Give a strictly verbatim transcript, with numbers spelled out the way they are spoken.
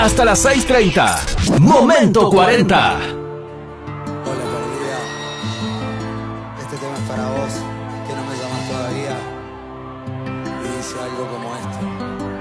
hasta las seis treinta. Momento cuarenta. Hola perdida, este tema es para vos, que no me llamas todavía. Y dice algo como